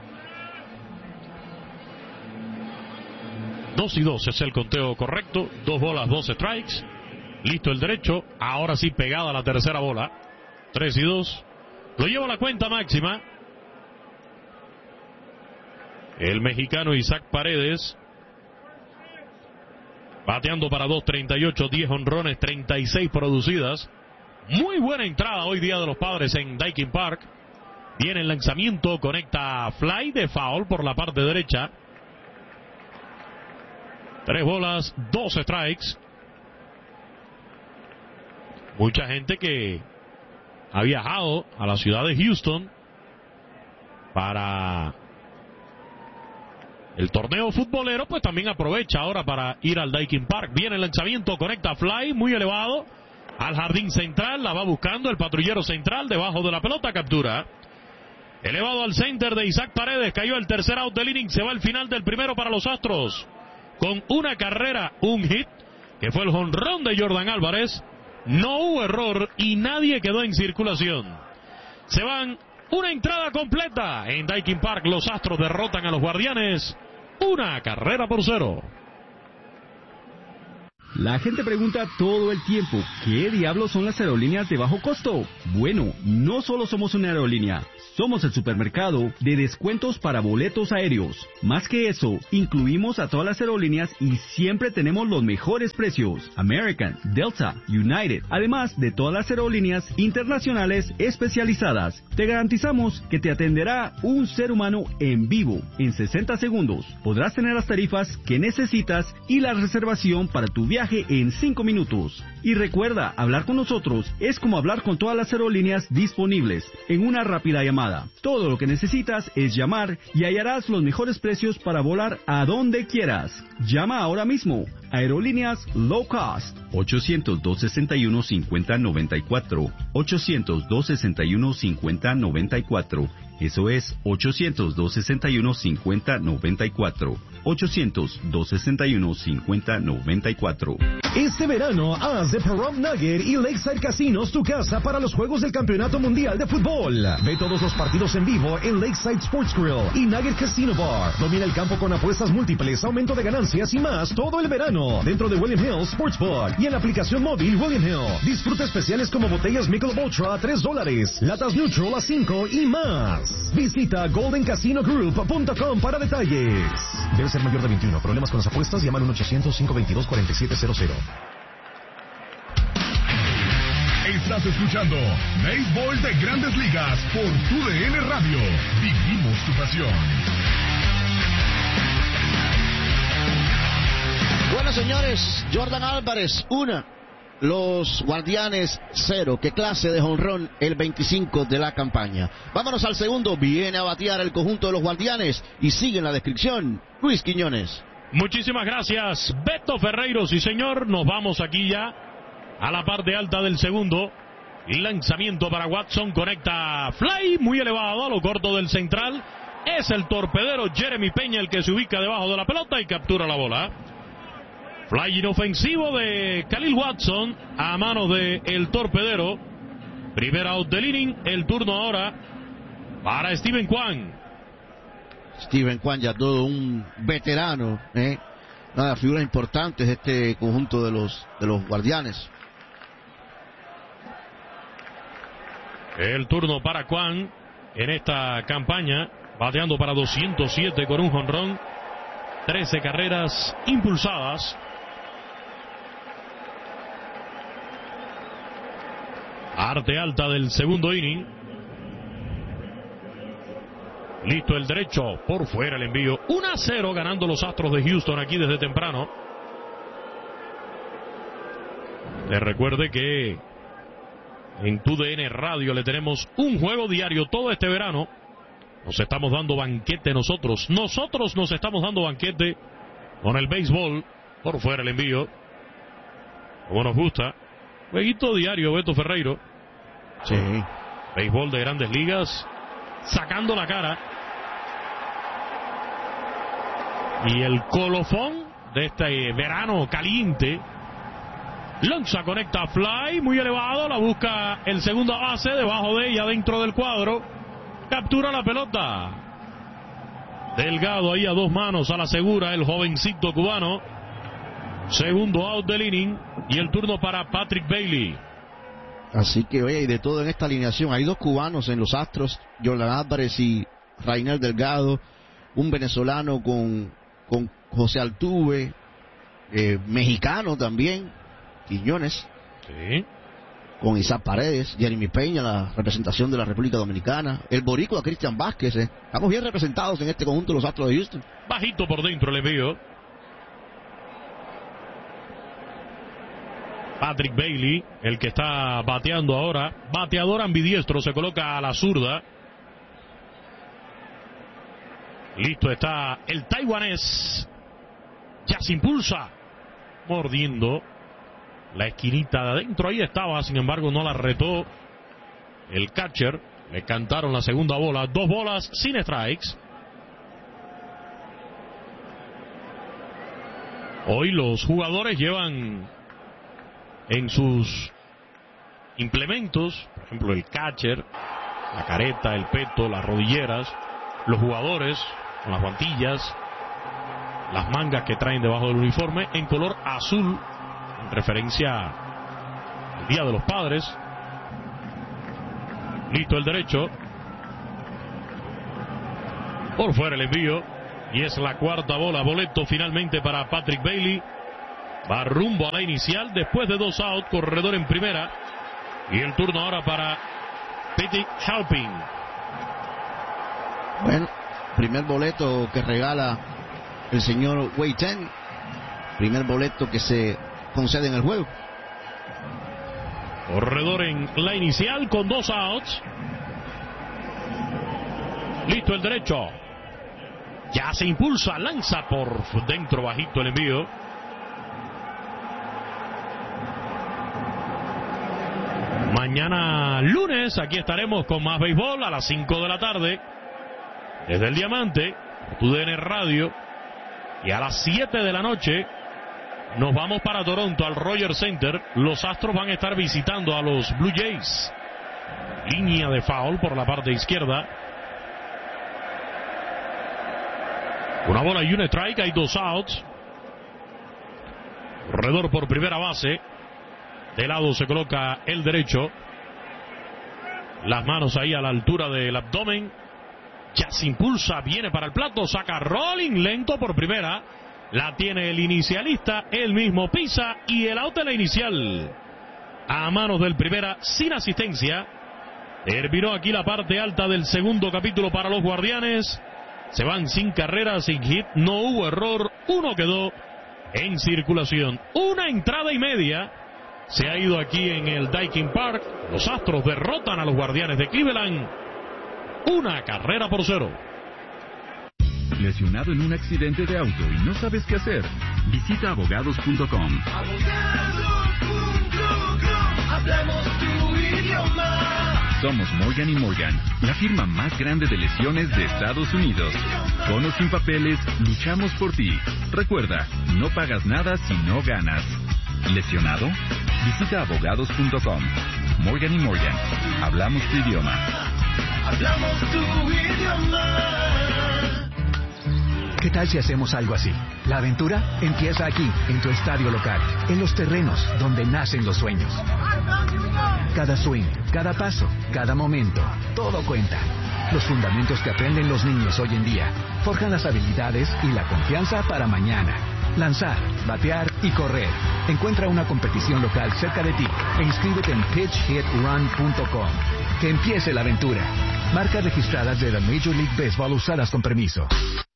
2-2 es el conteo correcto. 2 bolas, 2 strikes. Listo el derecho. Ahora sí pegada la tercera bola. 3-2. Lo lleva a la cuenta máxima el mexicano Isaac Paredes. Bateando para 2.38, 10 honrones, 36 producidas. Muy buena entrada hoy día de los Padres en Daikin Park. Viene el lanzamiento, conecta fly de foul por la parte derecha. 3 bolas, 2 strikes. Mucha gente que ha viajado a la ciudad de Houston para el torneo futbolero, pues también aprovecha ahora para ir al Daikin Park. Viene el lanzamiento, conecta fly, muy elevado, al jardín central, la va buscando el patrullero central, debajo de la pelota, captura. Elevado al center de Isaac Paredes, cayó el tercer out del inning, se va al final del primero para los Astros, con una carrera, un hit, que fue el jonrón de Jordan Álvarez. No hubo error y nadie quedó en circulación. Se van una entrada completa en Daikin Park. Los Astros derrotan a los Guardianes 1-0. La gente pregunta todo el tiempo, ¿qué diablos son las aerolíneas de bajo costo? Bueno, no solo somos una aerolínea, somos el supermercado de descuentos para boletos aéreos. Más que eso, incluimos a todas las aerolíneas y siempre tenemos los mejores precios. American, Delta, United, además de todas las aerolíneas internacionales especializadas. Te garantizamos que te atenderá un ser humano en vivo en 60 segundos. Podrás tener las tarifas que necesitas y la reservación para tu viaje en 5 minutos. Y recuerda, hablar con nosotros es como hablar con todas las aerolíneas disponibles en una rápida llamada. Todo lo que necesitas es llamar y hallarás los mejores precios para volar a donde quieras. Llama ahora mismo. Aerolíneas Low Cost. 800-261-5094. 800-261-5094. Eso es 800-261-5094. 800-261-5094. Este verano, haz de Pahrump Nugget y Lakeside Casinos tu casa para los Juegos del Campeonato Mundial de Fútbol. Ve todos los partidos en vivo en Lakeside Sports Grill y Nugget Casino Bar. Domina el campo con apuestas múltiples, aumento de ganancias y más todo el verano. Dentro de William Hill Sportsbook y en la aplicación móvil William Hill. Disfruta especiales como botellas Michelob Ultra a $3, latas Neutral a $5 y más. Visita goldencasino.group.com para detalles. Debe ser mayor de 21. Problemas con las apuestas, llama al 1-800-522-4700. Estás escuchando Béisbol de Grandes Ligas por TUDN Radio. Vivimos tu pasión. Bueno, señores, Jordan Álvarez, 1. Los Guardianes, 0. Qué clase de jonrón, el 25 de la campaña. Vámonos al segundo. Viene a batear el conjunto de los Guardianes y sigue en la descripción Luis Quiñones. Muchísimas gracias, Beto Ferreiro. Sí, señor, nos vamos aquí ya a la parte alta del segundo. Lanzamiento para Watson, conecta fly muy elevado a lo corto del central. Es el torpedero Jeremy Peña el que se ubica debajo de la pelota y captura la bola. Fly inofensivo de Khalil Watson a manos de el torpedero. Primer out del inning. El turno ahora para Steven Kwan. Steven Kwan, ya todo un veterano, una de las figuras importantes de este conjunto de los Guardianes. El turno para Kwan en esta campaña, bateando para 207 con un jonrón, 13 carreras impulsadas. Arte alta del segundo inning. Listo el derecho, por fuera el envío. 1-0 ganando los Astros de Houston aquí desde temprano. Les recuerde que en TUDN Radio le tenemos un juego diario todo este verano. Nos estamos dando banquete nosotros. Nosotros nos estamos dando banquete con el béisbol. Por fuera el envío. Como nos gusta. Jueguito diario, Beto Ferreiro. Sí. Béisbol de Grandes Ligas. Sacando la cara. Y el colofón de este verano caliente. Lanza, conecta fly, muy elevado. La busca el segunda base. Debajo de ella, dentro del cuadro. Captura la pelota. Delgado ahí a dos manos a la segura. El jovencito cubano. Segundo out del inning. Y el turno para Patrick Bailey. Así que, oye, y de todo en esta alineación, hay dos cubanos en los Astros, Jordan Álvarez y Rainer Delgado, un venezolano con José Altuve, mexicano también, Quiñones, sí, con Isaac Paredes, Jeremy Peña, la representación de la República Dominicana, el boricua Cristian Vázquez, estamos bien representados en este conjunto de los Astros de Houston. Bajito por dentro el envío. Patrick Bailey, el que está bateando ahora, bateador ambidiestro, se coloca a la zurda. Listo está el taiwanés. Ya se impulsa, mordiendo la esquinita de adentro. Ahí estaba, sin embargo no la retó el catcher. Le cantaron la segunda bola, 2 bolas sin strikes. Hoy los jugadores llevan en sus implementos, por ejemplo el catcher, la careta, el peto, las rodilleras, los jugadores con las guantillas, las mangas que traen debajo del uniforme en color azul en referencia al Día de los Padres. Listo el derecho. Por fuera el envío. Y es la cuarta bola. Boleto finalmente para Patrick Bailey. Va rumbo a la inicial después de 2 out. Corredor en primera. Y el turno ahora para Petty Halpin. Bueno, primer boleto que regala el señor Wei Chen. Primer boleto que se concede en el juego. Corredor en la inicial con 2 outs. Listo el derecho. Ya se impulsa, lanza por dentro bajito el envío. Mañana lunes aquí estaremos con más béisbol a las 5 de la tarde. Desde el Diamante, TUDN Radio. Y a las 7 de la noche nos vamos para Toronto al Rogers Center. Los Astros van a estar visitando a los Blue Jays. Línea de foul por la parte izquierda. Una bola y un strike, hay 2 outs. Corredor por primera base. De lado se coloca el derecho. Las manos ahí a la altura del abdomen. Ya se impulsa, viene para el plato, saca rolling lento por primera. La tiene el inicialista, él mismo pisa y el out de la inicial. A manos del primera, sin asistencia. Terminó aquí la parte alta del segundo capítulo para los Guardianes. Se van sin carreras, sin hit, no hubo error, uno quedó en circulación. 1 entrada y media se ha ido aquí en el Daikin Park. Los Astros derrotan a los Guardianes de Cleveland. 1-0. ¿Lesionado en un accidente de auto y no sabes qué hacer? Visita abogados.com. Hablamos tu idioma. Somos Morgan & Morgan, la firma más grande de lesiones de Estados Unidos. Con o sin papeles, luchamos por ti. Recuerda, no pagas nada si no ganas. ¿Lesionado? Visita abogados.com. Morgan & Morgan, hablamos tu idioma. Hablamos tu idioma. ¿Qué tal si hacemos algo así? La aventura empieza aquí, en tu estadio local, en los terrenos donde nacen los sueños. Cada swing, cada paso, cada momento, todo cuenta. Los fundamentos que aprenden los niños hoy en día forjan las habilidades y la confianza para mañana. Lanzar, batear y correr. Encuentra una competición local cerca de ti e inscríbete en pitchhitrun.com. Que empiece la aventura. Marcas registradas de la Major League Baseball usadas con permiso.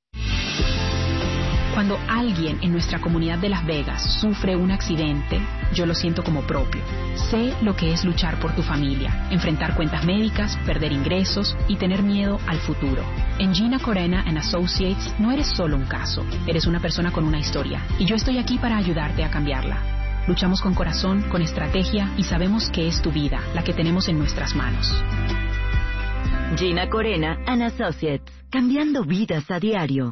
Cuando alguien en nuestra comunidad de Las Vegas sufre un accidente, yo lo siento como propio. Sé lo que es luchar por tu familia, enfrentar cuentas médicas, perder ingresos y tener miedo al futuro. En Gina Corena & Associates no eres solo un caso, eres una persona con una historia y yo estoy aquí para ayudarte a cambiarla. Luchamos con corazón, con estrategia y sabemos que es tu vida la que tenemos en nuestras manos. Gina Corena & Associates, cambiando vidas a diario.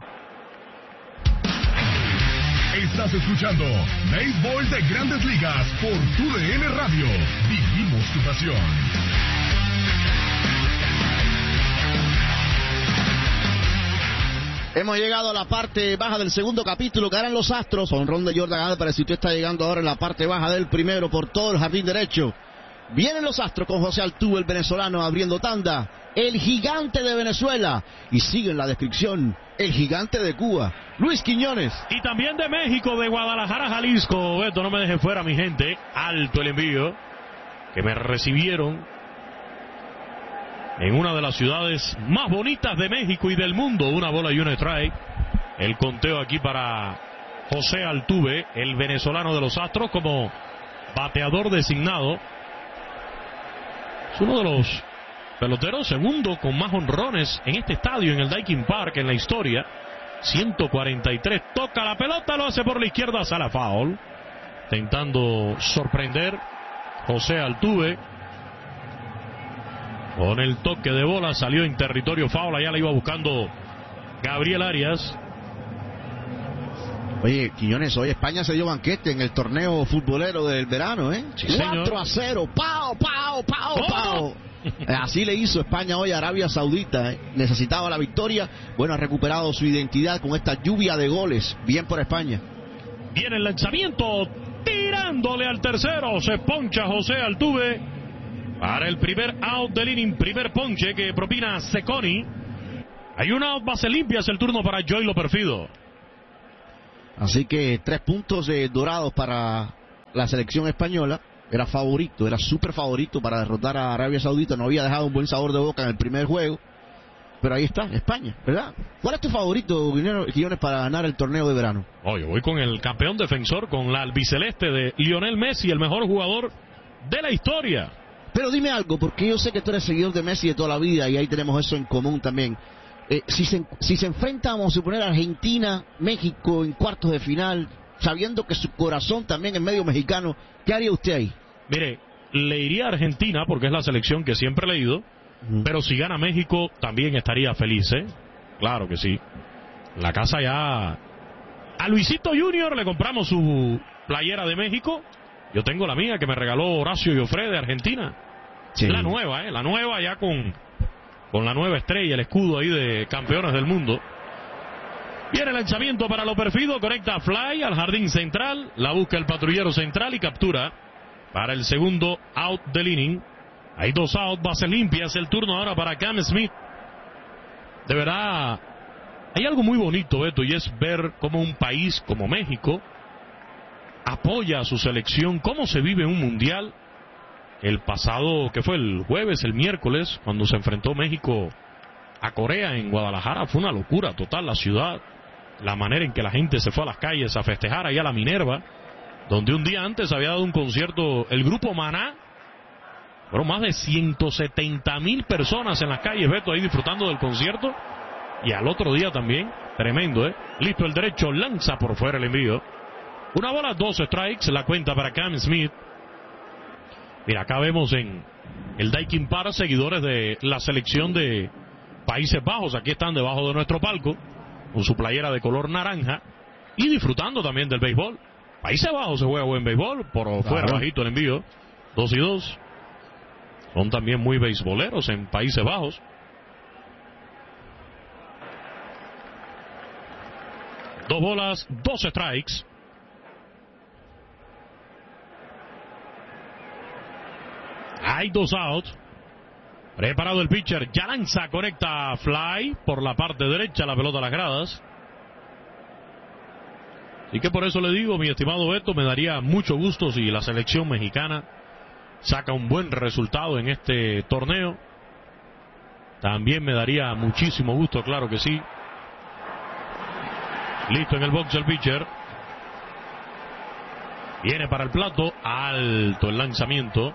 Estás escuchando Béisbol de Grandes Ligas por TUDN Radio. Vivimos tu pasión. Hemos llegado a la parte baja del segundo capítulo. Ganan los Astros. Honrón de Jordan Álvarez. Si usted está llegando ahora en la parte baja del primero por todo el jardín derecho. Vienen los Astros con José Altuve, el venezolano, abriendo tanda. El gigante de Venezuela. Y sigue en la descripción el gigante de Cuba, Luis Quiñones. Y también de México, de Guadalajara, Jalisco. Beto, no me deje fuera, mi gente. Alto el envío. Que me recibieron en una de las ciudades más bonitas de México y del mundo. Una bola y un strike. El conteo aquí para José Altuve, el venezolano de los Astros, como bateador designado. Es uno de los peloteros segundo con más honrones en este estadio, en el Daikin Park, en la historia. 143, toca la pelota, lo hace por la izquierda, sale a foul. Intentando sorprender José Altuve. Con el toque de bola salió en territorio foul, allá la iba buscando Gabriel Arias. Oye, Quiñones, hoy España se dio banquete en el torneo futbolero del verano, ¿eh? Sí, 4-0, pao, pao, pao, pao. Así le hizo España hoy a Arabia Saudita, ¿eh? Necesitaba la victoria. Bueno, ha recuperado su identidad con esta lluvia de goles. Bien por España. Viene el lanzamiento, tirando tirándole al tercero. Se poncha José Altuve para el primer out del inning, primer ponche que propina Cecconi. Hay un out, base limpia, es el turno para Joey Loperfido. Así que 3 puntos dorados para la selección española. Era favorito, era súper favorito para derrotar a Arabia Saudita. No había dejado un buen sabor de boca en el primer juego. Pero ahí está, España, ¿verdad? ¿Cuál es tu favorito, Quiñones, para ganar el torneo de verano? Yo voy con el campeón defensor, con la albiceleste de Lionel Messi, el mejor jugador de la historia. Pero dime algo, porque yo sé que tú eres seguidor de Messi de toda la vida y ahí tenemos eso en común también. Si se enfrenta, vamos a suponer, Argentina-México en cuartos de final, sabiendo que su corazón también es medio mexicano, ¿qué haría usted ahí? Mire, le iría a Argentina porque es la selección que siempre he leído, pero si gana México también estaría feliz, ¿eh? Claro que sí. La casa ya... A Luisito Junior le compramos su playera de México. Yo tengo la mía que me regaló Horacio Joffre de Argentina. Sí. La nueva, la nueva ya con la nueva estrella, el escudo ahí de campeones del mundo. Viene el lanzamiento para Loperfido, conecta a fly al jardín central, la busca el patrullero central y captura para el segundo out del inning. Hay 2 outs, bases limpias, el turno ahora para Cam Smith. De verdad, hay algo muy bonito, Beto, y es ver cómo un país como México apoya a su selección, cómo se vive un mundial. El pasado, que fue el jueves, el miércoles, cuando se enfrentó México a Corea en Guadalajara, fue una locura total la ciudad, la manera en que la gente se fue a las calles a festejar allá a la Minerva, donde un día antes había dado un concierto el grupo Maná. Fueron más de 170,000 personas en las calles, Beto, ahí disfrutando del concierto. Y al otro día también, tremendo, listo el derecho, lanza por fuera el envío. 1 bola, 2 strikes, la cuenta para Cam Smith. Mira, acá vemos en el Daikin Park seguidores de la selección de Países Bajos. Aquí están debajo de nuestro palco, con su playera de color naranja y disfrutando también del béisbol. Países Bajos se juega buen béisbol, por fuera bajito el envío, 2-2. Son también muy beisboleros en Países Bajos. Dos bolas, 2 strikes. Hay 2 outs. Preparado el pitcher, ya lanza, conecta fly por la parte derecha, la pelota a las gradas. Y que por eso le digo, mi estimado Beto, me daría mucho gusto si la selección mexicana saca un buen resultado en este torneo. También me daría muchísimo gusto, claro que sí. Listo en el box el pitcher. Viene para el plato, alto el lanzamiento.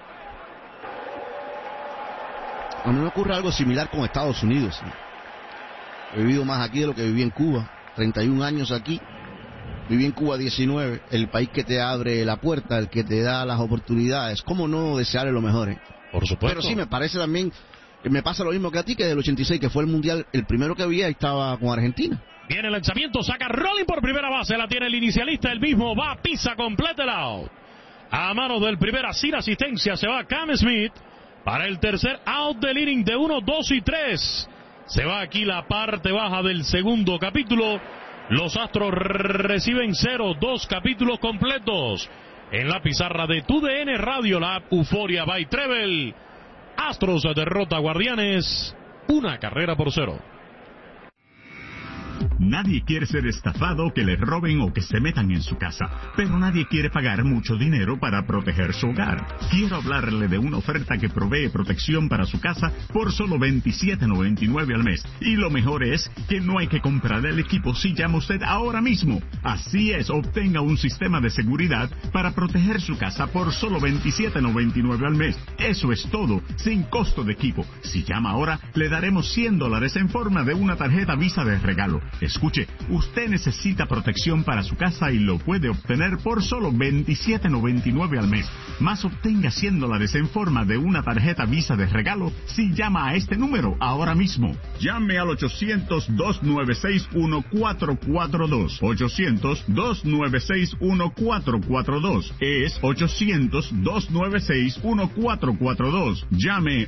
A mí me ocurre algo similar con Estados Unidos. He vivido más aquí de lo que viví en Cuba. 31 años aquí. Viví en Cuba 19. El país que te abre la puerta, el que te da las oportunidades. ¿Cómo no desearle lo mejor? Por supuesto. Pero sí, me parece también, me pasa lo mismo que a ti, que del 86, que fue el mundial, el primero que vi, ahí estaba con Argentina. Viene el lanzamiento, saca rolling por primera base, la tiene el inicialista, el mismo va, pisa, completa el out. A mano del primera, sin asistencia, se va Cam Smith para el tercer out del inning de 1, 2 y 3. Se va aquí la parte baja del segundo capítulo. Los Astros reciben 0, 2 capítulos completos. En la pizarra de TUDN Radio, la app Euforia by Treble. Astros derrota a Guardianes, 1-0. Nadie quiere ser estafado, que le roben o que se metan en su casa, pero nadie quiere pagar mucho dinero para proteger su hogar. Quiero hablarle de una oferta que provee protección para su casa por solo $27.99 al mes. Y lo mejor es que no hay que comprar el equipo si llama usted ahora mismo. Así es, obtenga un sistema de seguridad para proteger su casa por solo $27.99 al mes. Eso es todo, sin costo de equipo. Si llama ahora, le daremos $100 en forma de una tarjeta Visa de regalo. Escuche, usted necesita protección para su casa y lo puede obtener por solo $27.99 al mes. Más obtenga $100 en forma de una tarjeta Visa de regalo si llama a este número ahora mismo. Llame al 800-296-1442. 800-296-1442. Es 800-296-1442. Llame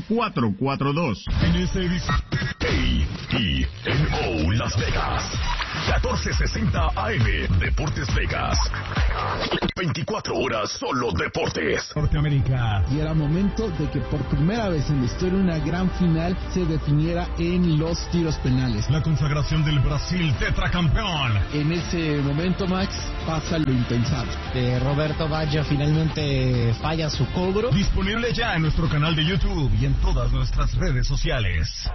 800-296-1442. En esa edición, KTNO Las Vegas. 1460 AM, Deportes Vegas. 24 horas solo deportes. Norteamérica. Y era momento de que por primera vez en la historia una gran final se definiera en los tiros penales. La consagración del Brasil tetracampeón. En ese momento, Max, pasa lo impensable. Roberto Baggio finalmente falla su cobro. Disponible ya en nuestro canal de YouTube y en todas nuestras redes sociales.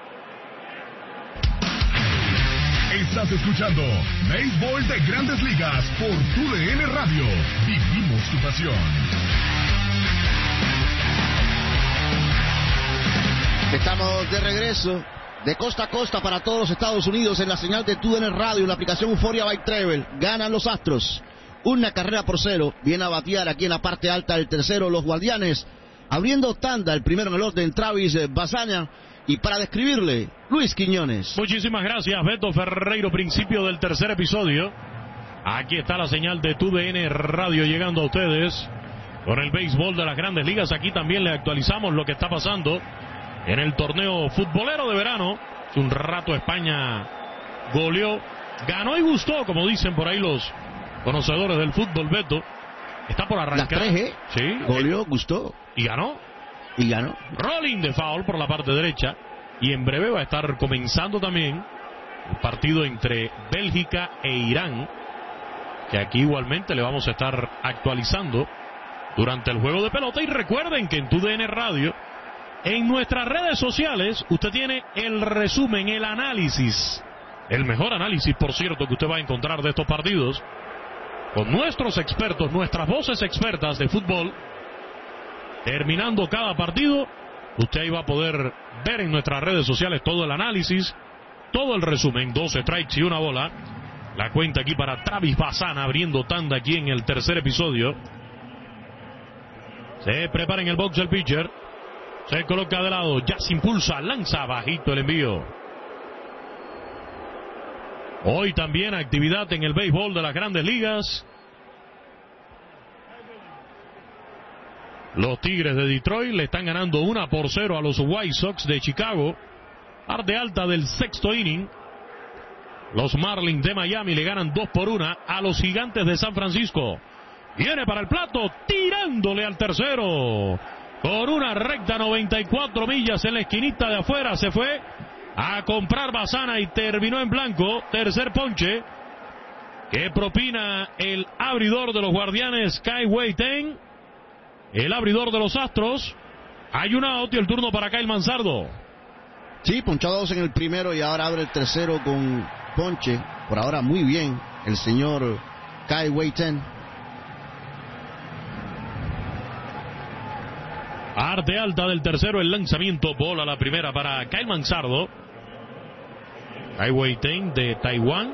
Estás escuchando Béisbol de Grandes Ligas por TUDN Radio. Vivimos tu pasión. Estamos de regreso de costa a costa para todos los Estados Unidos en la señal de TUDN Radio, en la aplicación Euphoria by Travel. Ganan los Astros 1-0. Viene a batear aquí en la parte alta del tercero los Guardianes. Abriendo tanda, el primero en el orden, Travis Bazaña. Y para describirle, Luis Quiñones. Muchísimas gracias, Beto Ferreiro. Principio del tercer episodio. Aquí está la señal de TUDN Radio llegando a ustedes con el béisbol de las Grandes Ligas. Aquí también le actualizamos lo que está pasando en el torneo futbolero de verano. Hace un rato España goleó, ganó y gustó, como dicen por ahí los conocedores del fútbol, Beto. Está por arrancar. Las 3, Sí. Goleó, gustó. Y ganó. Y ganó. Rolling de foul por la parte derecha. Y en breve va a estar comenzando también el partido entre Bélgica e Irán, que aquí igualmente le vamos a estar actualizando durante el juego de pelota. Y recuerden que en TUDN Radio, en nuestras redes sociales, usted tiene el resumen, el análisis, el mejor análisis, por cierto, que usted va a encontrar de estos partidos, con nuestros expertos, nuestras voces expertas de fútbol. Terminando cada partido, usted ahí va a poder ver en nuestras redes sociales todo el análisis, todo el resumen, 2 strikes y 1 bola. La cuenta aquí para Travis Bazaña, abriendo tanda aquí en el tercer episodio. Se prepara en el box el pitcher. Se coloca de lado, ya se impulsa, lanza bajito el envío. Hoy también actividad en el béisbol de las Grandes Ligas. Los Tigres de Detroit le están ganando 1-0 a los White Sox de Chicago. Parte alta del sexto inning. Los Marlins de Miami le ganan 2-1 a los Gigantes de San Francisco. Viene para el plato, tirándole al tercero. Con una recta 94 millas en la esquinita de afuera. Se fue a comprar Bazaña y terminó en blanco. Tercer ponche que propina el abridor de los Guardianes, Kai Wei-Ten. El abridor de los Astros. Hay un out y el turno para Kyle Manzardo. Sí, ponchados en el primero y ahora abre el tercero con ponche. Por ahora muy bien el señor Kai Wei-Ten. Arte alta del tercero, el lanzamiento, bola la primera para Kyle Manzardo. Kai Wei-Ten de Taiwán.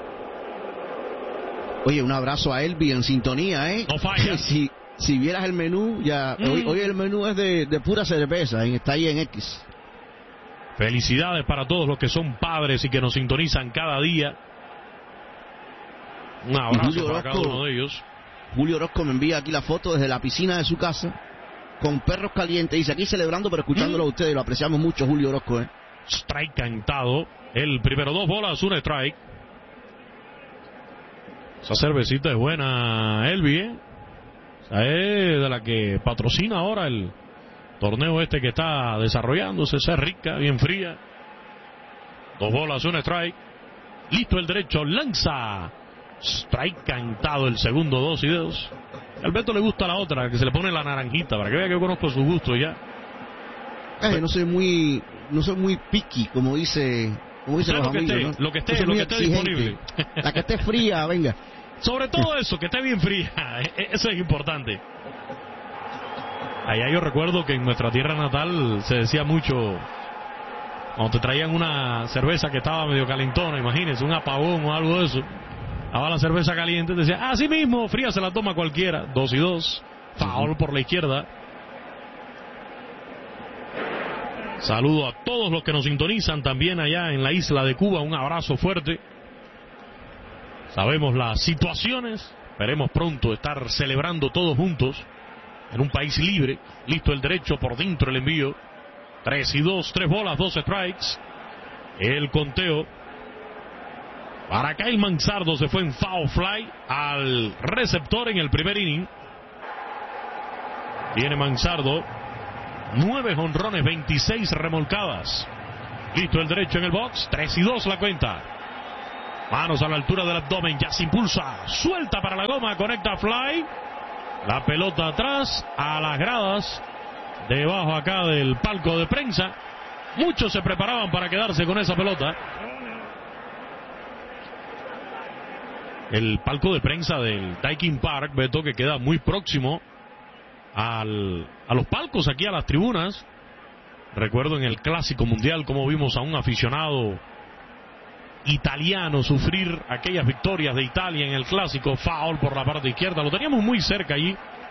Oye, un abrazo a Elvi en sintonía, ¿eh? No falla. Si vieras el menú, ya hoy el menú es de pura cerveza, está ahí en X. Felicidades para todos los que son padres y que nos sintonizan cada día. Un abrazo para cada uno de ellos. Julio Orozco me envía aquí la foto desde la piscina de su casa con perros calientes. Dice aquí celebrando pero escuchándolo a ustedes. Lo apreciamos mucho, Julio Orozco. Strike cantado. El primero, 2 bolas, 1 strike. Esa cervecita es buena, Elvi, ¿eh? Esa es de la que patrocina ahora el torneo este que está desarrollándose. Esa es rica, bien fría. 2 bolas, 1 strike. Listo el derecho, lanza. Strike cantado el segundo, 2-2. Al Beto le gusta la otra, que se le pone la naranjita, para que vea que yo conozco su gusto ya. No soy muy picky, como dice los amigos, ¿no? Lo que esté disponible. La que esté fría, venga. Sobre todo eso, que esté bien fría. Eso es importante. Allá yo recuerdo que en nuestra tierra natal se decía mucho, cuando te traían una cerveza que estaba medio calentona, imagínense, un apagón o algo de eso. Daba la cerveza caliente, te decía, así mismo, fría se la toma cualquiera. 2-2, foul por la izquierda. Saludo a todos los que nos sintonizan también allá en la isla de Cuba, un abrazo fuerte. Sabemos las situaciones, esperemos pronto estar celebrando todos juntos en un país libre. Listo el derecho, por dentro el envío. 3-2, 3 bolas, 2 strikes. El conteo. para Kyle Manzardo. Se fue en foul fly al receptor en el primer inning. Tiene Manzardo 9 jonrones, 26 remolcadas. Listo el derecho en el box, 3-2 la cuenta. Manos a la altura del abdomen, ya se impulsa, suelta para la goma, conecta fly. La pelota atrás, a las gradas, debajo acá del palco de prensa. Muchos se preparaban para quedarse con esa pelota. El palco de prensa del Daikin Park, Beto, que queda muy próximo a los palcos, aquí a las tribunas. Recuerdo en el Clásico Mundial cómo vimos a un aficionado italiano sufrir aquellas victorias de Italia en el Clásico. Foul por la parte izquierda, lo teníamos muy cerca allí.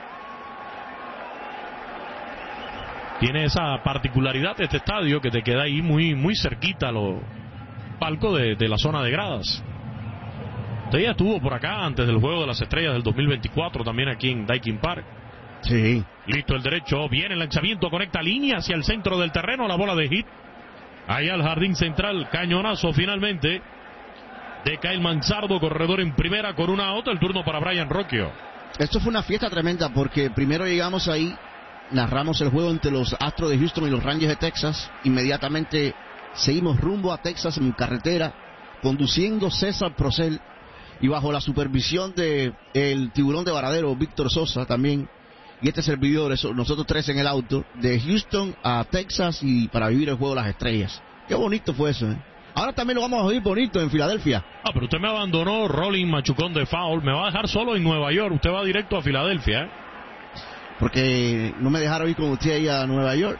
Tiene esa particularidad este estadio que te queda ahí muy cerquita los palcos de la zona de gradas. Usted ya estuvo por acá antes del Juego de las Estrellas del 2024, también aquí en Daikin Park. Sí. Listo el derecho, viene el lanzamiento, conecta línea hacia el centro del terreno, la bola de hit. Allá al jardín central, cañonazo finalmente de Kyle Manzardo, corredor en primera con una out. El turno para Brian Rocchio. Esto fue una fiesta tremenda porque primero llegamos ahí, narramos el juego entre los Astros de Houston y los Rangers de Texas. Inmediatamente seguimos rumbo a Texas en carretera, conduciendo César Procel y bajo la supervisión de el tiburón de Varadero, Víctor Sosa también. Y este servidor, nosotros tres en el auto, de Houston a Texas y para vivir el Juego de las Estrellas. Qué bonito fue eso, ¿eh? Ahora también lo vamos a vivir bonito en Filadelfia. Ah, pero usted me abandonó, Rolling machucón de foul. Me va a dejar solo en Nueva York. Usted va directo a Filadelfia, ¿eh? Porque no me dejaron ir con usted ahí a Nueva York.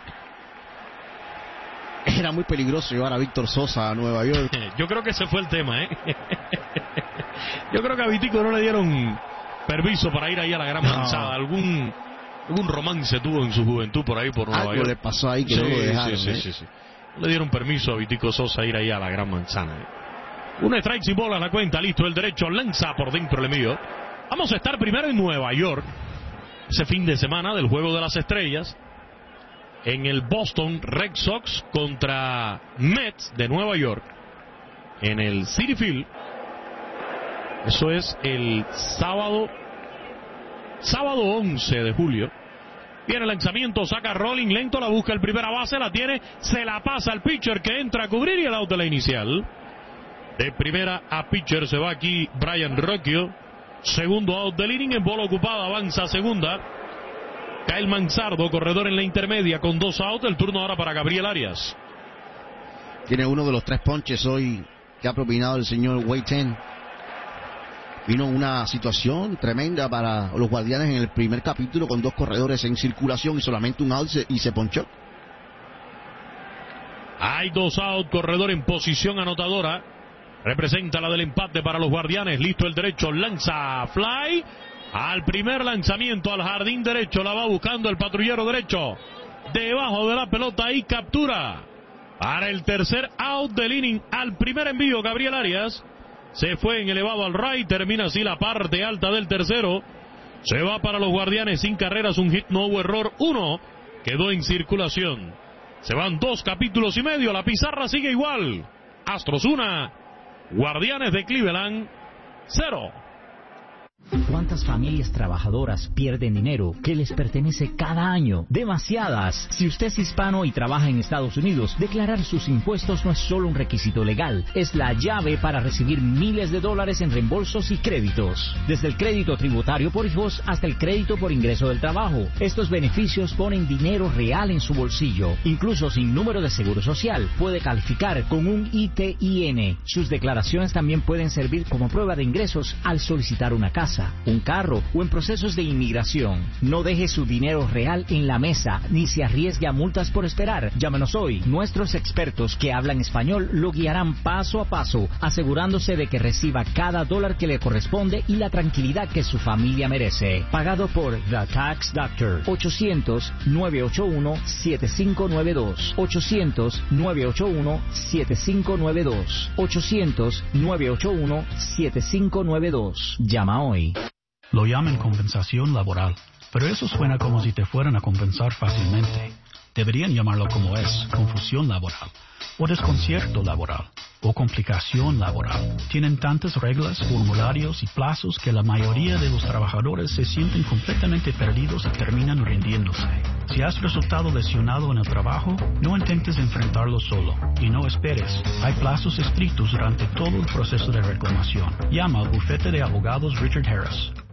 Era muy peligroso llevar a Víctor Sosa a Nueva York. Yo creo que ese fue el tema, ¿eh? Yo creo que a Vitico no le dieron permiso para ir ahí a la Gran Manzana. Algún romance tuvo en su juventud por ahí por Nueva York. Algo le pasó ahí que no lo dejaron. Sí. No le dieron permiso a Vitico Sosa ir ahí a la Gran Manzana. Un strike sin bola a la cuenta. Listo el derecho, lanza por dentro el envío. Vamos a estar primero en Nueva York ese fin de semana del Juego de las Estrellas, en el Boston Red Sox contra Mets de Nueva York en el Citi Field. Eso es el sábado 11 de julio. Viene el lanzamiento, saca Rolling lento, la busca el primera base, la tiene, se la pasa al pitcher que entra a cubrir y el out de la inicial. De primera a pitcher se va aquí Brian Rocchio. Segundo out del inning, en bola ocupada, avanza a segunda Kyle Manzardo, corredor en la intermedia con 2 outs. El turno ahora para Gabriel Arias. Tiene uno de los 3 ponches hoy que ha propinado el señor Wei Ten. Vino una situación tremenda para los Guardianes en el primer capítulo con 2 corredores en circulación y solamente un out y se ponchó. Hay 2 outs, corredor en posición anotadora. Representa la del empate para los Guardianes. Listo el derecho, lanza fly. Al primer lanzamiento al jardín derecho, la va buscando el patrullero derecho. Debajo de la pelota y captura. Para el tercer out del inning, al primer envío Gabriel Arias. Se fue en elevado al right, termina así la parte alta del tercero. Se va para los Guardianes sin carreras, un hit, no hubo error, 1 quedó en circulación. Se van 2 capítulos y medio, la pizarra sigue igual. Astros 1, Guardianes de Cleveland 0. ¿Cuántas familias trabajadoras pierden dinero que les pertenece cada año? Demasiadas. Si usted es hispano y trabaja en Estados Unidos, declarar sus impuestos no es solo un requisito legal, es la llave para recibir miles de dólares en reembolsos y créditos. Desde el crédito tributario por hijos hasta el crédito por ingreso del trabajo. Estos beneficios ponen dinero real en su bolsillo. Incluso sin número de seguro social, puede calificar con un ITIN. Sus declaraciones también pueden servir como prueba de ingresos al solicitar una casa, un carro o en procesos de inmigración. No deje su dinero real en la mesa ni se arriesgue a multas por esperar. Llámenos hoy. Nuestros expertos que hablan español lo guiarán paso a paso, asegurándose de que reciba cada dólar que le corresponde y la tranquilidad que su familia merece. Pagado por The Tax Doctor. 800-981-7592. 800-981-7592. 800-981-7592. Llama hoy. Lo llaman compensación laboral, pero eso suena como si te fueran a compensar fácilmente. Deberían llamarlo como es, confusión laboral o desconcierto laboral. o complicación laboral. Tienen tantas reglas, formularios y plazos que la mayoría de los trabajadores se sienten completamente perdidos y terminan rindiéndose. Si has resultado lesionado en el trabajo, no intentes enfrentarlo solo y no esperes. Hay plazos estrictos durante todo el proceso de reclamación. Llama al bufete de abogados Richard Harris.